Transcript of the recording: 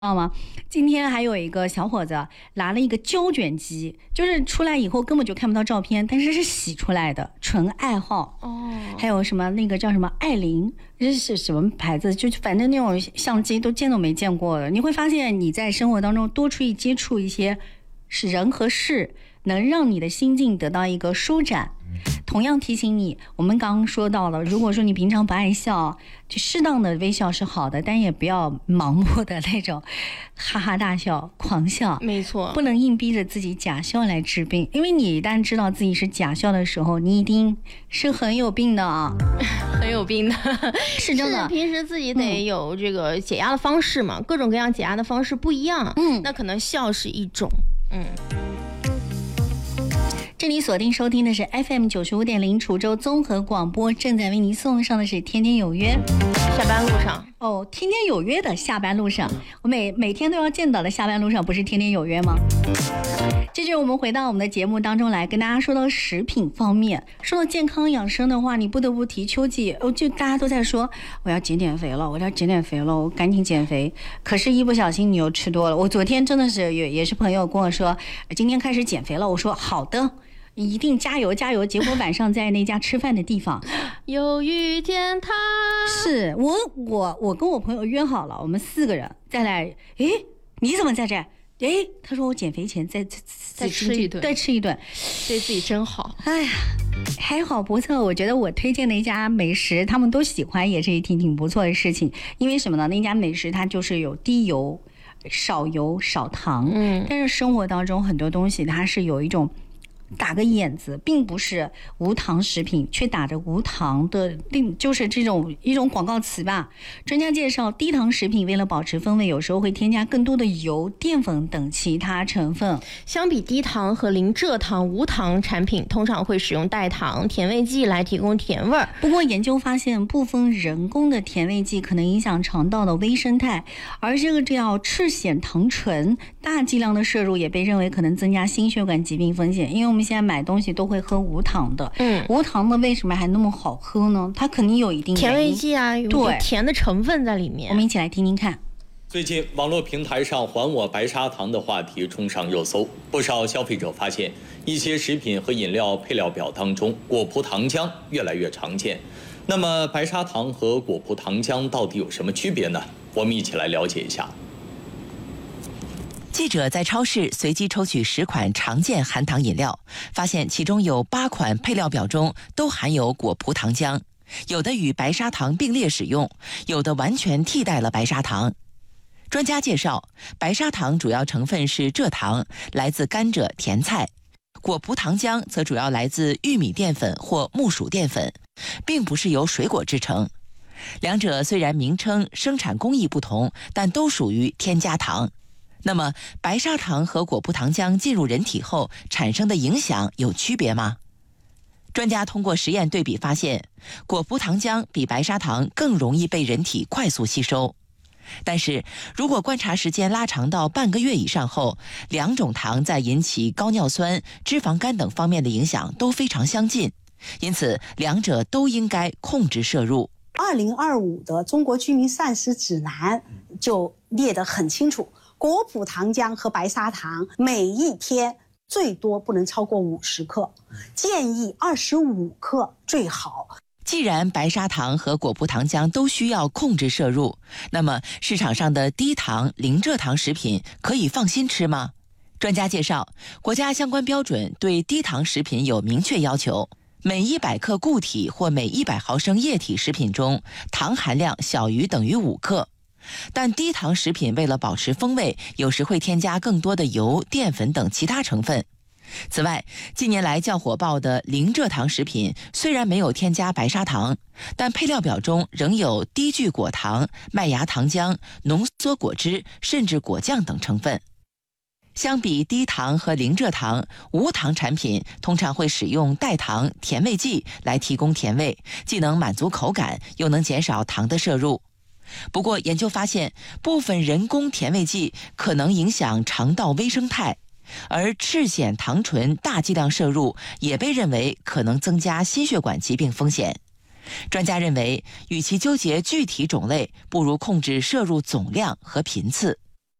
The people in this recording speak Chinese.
知道吗？今天还有一个小伙子拿了一个胶卷机，就是出来以后根本就看不到照片，但是是洗出来的，纯爱好。还有什么那个叫什么艾琳，这是什么牌子？就反正那种相机都见都没见过的。你会发现你在生活当中多去接触一些是人和事，能让你的心境得到一个舒展。同样提醒你，我们刚刚说到了，如果说你平常不爱笑，就适当的微笑是好的，但也不要盲目的那种哈哈大笑、狂笑。 没错， 不能硬逼着自己假笑来治病，因为你一旦知道自己是假笑的时候，你一定是很有病的啊， 很有病的， 是真的。 平时自己得有这个解压的方式嘛，各种各样解压的方式不一样。那可能笑是一种。 这里锁定收听的是 FM 95.0滁州综合广播，正在为您送上的是天天有约。 下班路上哦，天天有约的下班路上，我每天都要见到的下班路上，不是天天有约吗？这就是我们回到我们的节目当中来，跟大家说到食品方面，说到健康养生的话，你不得不提秋季。就大家都在说我要减肥了，我要减肥了，我赶紧减肥。可是，一不小心你又吃多了。我昨天真的是也是朋友跟我说，今天开始减肥了。我说好的。一定加油加油！结果晚上在那家吃饭的地方， 又遇见他。 是我跟我朋友约好了，我们4个人再来。诶，你怎么在这？诶，他说我减肥前再吃一顿， 对自己真好。 哎呀，还好不错。我觉得我推荐的一家美食，他们都喜欢，也是挺不错的事情。因为什么呢？那家美食它就是有低油、少油、少糖。但是生活当中很多东西它是有一种。打个眼子，并不是无糖食品，却打着无糖的，就是这种一种广告词吧。专家介绍，低糖食品为了保持风味，有时候会添加更多的油、淀粉等其他成分。 相比低糖和零蔗糖无糖产品，通常会使用代糖、甜味剂来提供甜味儿。 不过研究发现，部分人工的甜味剂可能影响肠道的微生态，而这个叫赤藓糖醇，大剂量的摄入也被认为可能增加心血管疾病风险。因为我们现在买东西都会喝无糖的，无糖的为什么还那么好喝呢？它肯定有一定甜味剂啊，有甜的成分在里面。 我们一起来听听看。 最近网络平台上还我白砂糖的话题冲上热搜，不少消费者发现一些食品和饮料配料表当中果葡糖浆越来越常见。那么白砂糖和果葡糖浆到底有什么区别呢？我们一起来了解一下。 记者在超市随机抽取10款常见含糖饮料，发现其中有8款配料表中都含有果葡糖浆，有的与白砂糖并列使用，有的完全替代了白砂糖。专家介绍，白砂糖主要成分是蔗糖，来自甘蔗、甜菜；果葡糖浆则主要来自玉米淀粉或木薯淀粉，并不是由水果制成。两者虽然名称、生产工艺不同，但都属于添加糖。那么，白砂糖和果葡糖浆进入人体后产生的影响有区别吗？专家通过实验对比发现，果葡糖浆比白砂糖更容易被人体快速吸收。但是，如果观察时间拉长到半个月以上后，两种糖在引起高尿酸、脂肪肝等方面的影响都非常相近，因此两者都应该控制摄入。 2025的中国居民膳食指南就列得很清楚，果葡糖浆和白砂糖每一天最多不能超过50克，建议25克最好。 既然白砂糖和果葡糖浆都需要控制摄入，那么市场上的低糖、零蔗糖食品可以放心吃吗？专家介绍，国家相关标准对低糖食品有明确要求，每100克固体或每100毫升液体食品中，糖含量小于等于5克。但低糖食品为了保持风味，有时会添加更多的油、淀粉等其他成分。此外，近年来较火爆的零蔗糖食品虽然没有添加白砂糖，但配料表中仍有低聚果糖、麦芽糖浆、浓缩果汁甚至果酱等成分。相比低糖和零蔗糖，无糖产品通常会使用代糖、甜味剂来提供甜味，既能满足口感，又能减少糖的摄入。不过，研究发现，部分人工甜味剂可能影响肠道微生态，而赤藓糖醇大剂量摄入也被认为可能增加心血管疾病风险。专家认为，与其纠结具体种类，不如控制摄入总量和频次。